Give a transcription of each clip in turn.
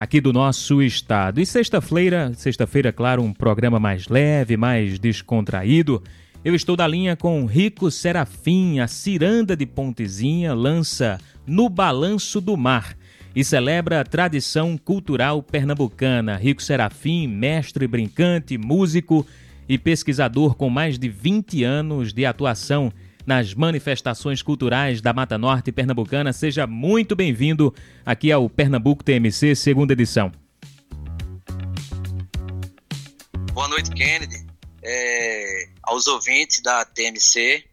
aqui do nosso estado. E sexta-feira, claro, um programa mais leve, mais descontraído. Eu estou da linha com Rico Serafim, a Ciranda de Pontezinha lança No Balanço do Mar e celebra a tradição cultural pernambucana. Rico Serafim, mestre brincante, músico e pesquisador com mais de 20 anos de atuação nas manifestações culturais da Mata Norte pernambucana. Seja muito bem-vindo aqui ao Pernambuco TMC, segunda edição. Boa noite, Kennedy. Aos ouvintes da TMC.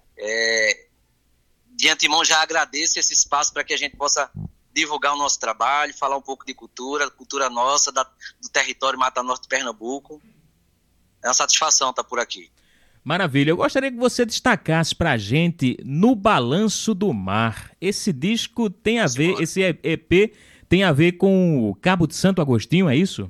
De antemão já agradeço esse espaço para que a gente possa divulgar o nosso trabalho, falar um pouco de cultura nossa, do território Mata Norte de Pernambuco. É uma satisfação estar por aqui. Maravilha, eu gostaria que você destacasse pra gente No Balanço do Mar. Esse disco tem a ver, esse EP tem a ver com o Cabo de Santo Agostinho, é isso?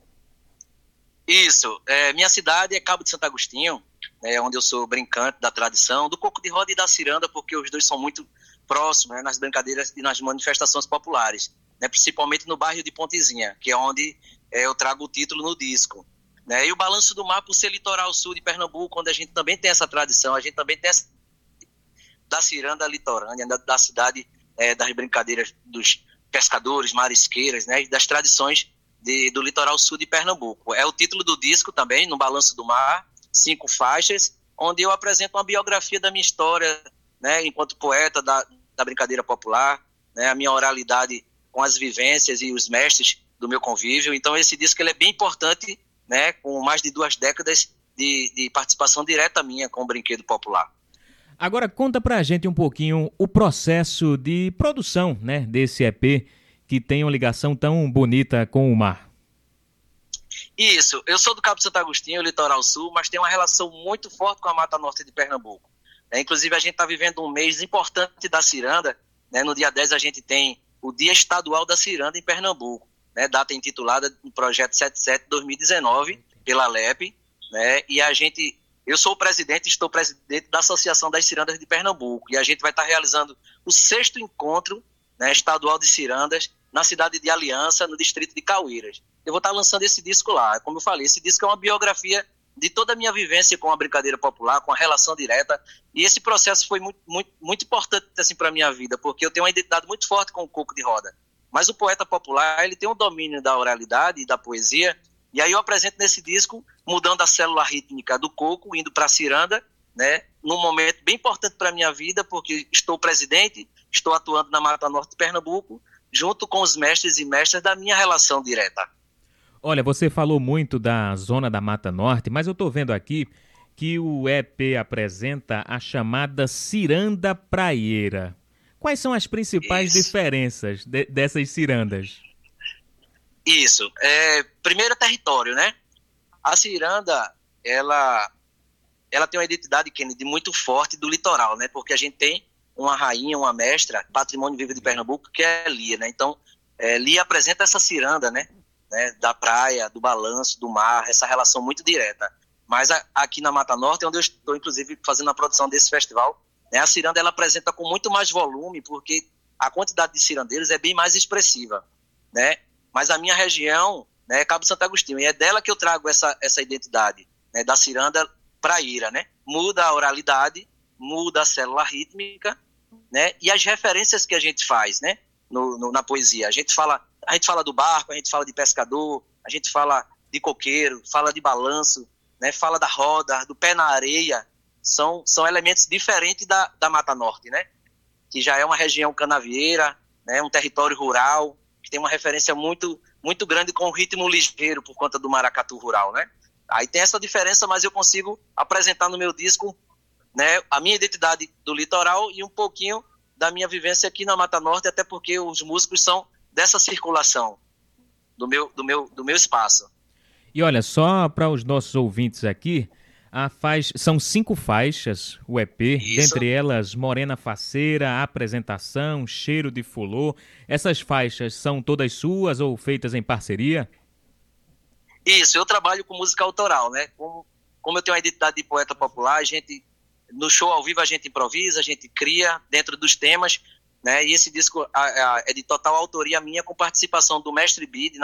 Isso, minha cidade é Cabo de Santo Agostinho, onde eu sou brincante da tradição, do coco de roda e da ciranda, porque os dois são muito próximos, nas brincadeiras e nas manifestações populares, principalmente no bairro de Pontezinha, que é onde eu trago o título no disco. E o Balanço do Mar, por ser litoral sul de Pernambuco, onde a gente também tem essa tradição, a gente também tem essa da ciranda litorânea, da cidade das brincadeiras dos pescadores, marisqueiras, das tradições do litoral sul de Pernambuco. É o título do disco também, No Balanço do Mar, 5 faixas, onde eu apresento uma biografia da minha história, enquanto poeta da brincadeira popular, a minha oralidade com as vivências e os mestres do meu convívio. Então esse disco ele é bem importante, com mais de 2 décadas de participação direta minha com o brinquedo popular. Agora conta pra gente um pouquinho o processo de produção, desse EP que tem uma ligação tão bonita com o mar. Isso, eu sou do Cabo de Santo Agostinho, litoral sul, mas tenho uma relação muito forte com a Mata Norte de Pernambuco. Inclusive a gente está vivendo um mês importante da ciranda, no dia 10 a gente tem o Dia Estadual da Ciranda em Pernambuco. Data intitulada no projeto 77-2019 pela LEP, e eu sou estou presidente da Associação das Cirandas de Pernambuco, e a gente vai estar realizando o 6º encontro estadual de cirandas na cidade de Aliança, no distrito de Caueiras. Eu vou estar lançando esse disco lá. Como eu falei, esse disco é uma biografia de toda a minha vivência com a brincadeira popular, com a relação direta, e esse processo foi muito, muito, muito importante assim, para a minha vida, porque eu tenho uma identidade muito forte com o coco de roda. Mas o poeta popular, ele tem um domínio da oralidade e da poesia, e aí eu apresento nesse disco, mudando a célula rítmica do coco, indo para a ciranda, num momento bem importante para a minha vida, porque estou presidente, estou atuando na Mata Norte de Pernambuco, junto com os mestres e mestras da minha relação direta. Olha, você falou muito da zona da Mata Norte, mas eu estou vendo aqui que o EP apresenta a chamada ciranda praieira. Quais são as principais diferenças dessas cirandas? Isso. Primeiro, território, A ciranda, ela tem uma identidade, Kennedy, muito forte do litoral, Porque a gente tem uma rainha, uma mestra, patrimônio vivo de Pernambuco, que é Lia, Então, Lia apresenta essa ciranda, da praia, do balanço, do mar, essa relação muito direta. Mas aqui na Mata Norte, onde eu estou, inclusive, fazendo a produção desse festival, a ciranda ela apresenta com muito mais volume, porque a quantidade de cirandeiros é bem mais expressiva, Mas a minha região é Cabo de Santo Agostinho, e é dela que eu trago essa identidade, da ciranda praieira, Muda a oralidade, muda a célula rítmica, e as referências que a gente faz, na poesia. A gente fala do barco, a gente fala de pescador, a gente fala de coqueiro, fala de balanço, fala da roda, do pé na areia. São elementos diferentes da Mata Norte, Que já é uma região canavieira, um território rural, que tem uma referência muito, muito grande com o ritmo ligeiro por conta do maracatu rural, Aí tem essa diferença, mas eu consigo apresentar no meu disco, a minha identidade do litoral e um pouquinho da minha vivência aqui na Mata Norte, até porque os músicos são dessa circulação do meu espaço. E olha, só para os nossos ouvintes aqui, são 5 faixas, o EP, Isso. Dentre elas Morena Faceira, Apresentação, Cheiro de Fulô. Essas faixas são todas suas ou feitas em parceria? Isso, eu trabalho com música autoral, Como eu tenho a identidade de poeta popular, no show ao vivo a gente improvisa, a gente cria dentro dos temas, né? E esse disco é de total autoria minha, com participação do Mestre Bid